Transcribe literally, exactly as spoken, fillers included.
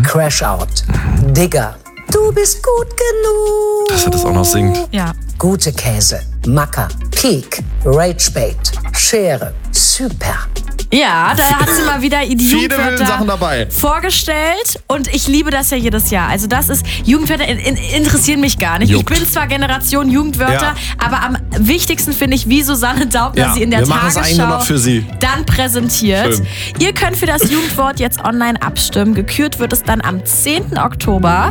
Crash Out, Digger, du bist gut genug. Dass er das auch noch singt. Ja. Gute Käse, Macker, Peak, Ragebait, Schere, Super. Ja, da hat sie mal wieder die Viele wilden Jugendwörter Sachen dabei. vorgestellt und ich liebe das ja jedes Jahr. Also das ist, Jugendwörter in, in, interessieren mich gar nicht. Juckt. Ich bin zwar Generation Jugendwörter, Ja. aber am wichtigsten finde ich, wie Susanne Daubner Ja, sie in der wir machen es eigentlich nur Tagesschau noch für sie. dann präsentiert. Schön. Ihr könnt für das Jugendwort jetzt online abstimmen. Gekürt wird es dann am zehnten Oktober.